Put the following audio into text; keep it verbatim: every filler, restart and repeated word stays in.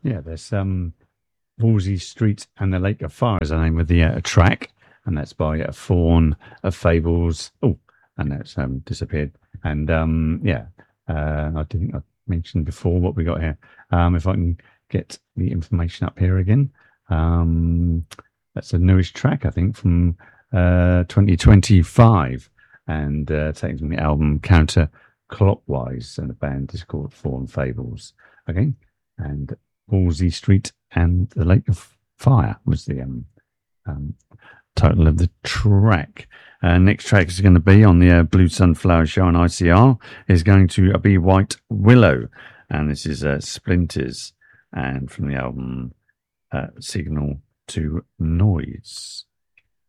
Yeah, there's um, Wolsey Street and the Lake of Fire is the name of the uh, track, and that's by uh, Fawn of Fables. Oh, and that's um, disappeared. And um, yeah, uh, I didn't I mentioned before what we got here. Um, if I can get the information up here again, um, that's a newish track I think from uh, twenty twenty-five, and uh, taken from the album Counter Clockwise, and the band is called Fawn Fables. Okay, and Wolsey Street and the Lake of Fire was the um, um, title of the track. Uh, next track is going to be on the uh, Blue Sunflower Show on I C R is going to be White Willow, and this is uh, Splinters, and from the album uh, Signal to Noise.